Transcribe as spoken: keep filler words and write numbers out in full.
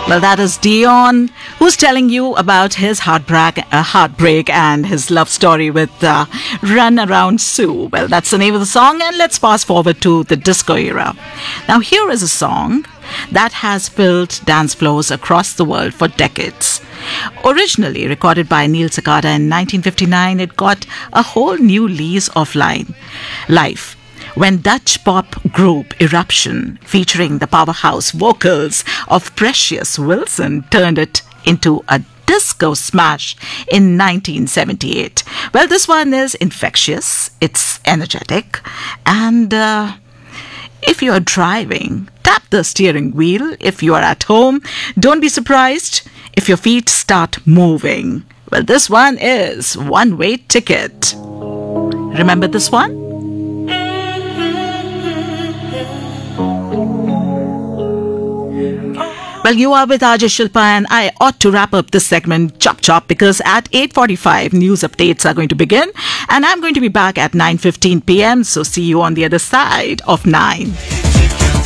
Well, that is Dion, who's telling you about his heartbreak, uh, heartbreak and his love story with uh, Run Around Sue. Well, that's the name of the song, and let's fast forward to the disco era. Now, here is a song that has filled dance floors across the world for decades. Originally recorded by Neil Sakata in nineteen fifty-nine, it got a whole new lease of line, life when Dutch pop group Eruption, featuring the powerhouse vocals of Precious Wilson, turned it into a disco smash in nineteen seventy-eight. Well, this one is infectious, it's energetic, and uh, if you're driving, tap the steering wheel. If you are at home, don't be surprised if your feet start moving. Well, this one is One Way Ticket. Remember this one? Well, you are with Ajay Shilpa, and I ought to wrap up this segment chop chop because at eight forty-five news updates are going to begin, and I'm going to be back at nine fifteen p.m. So see you on the other side of nine.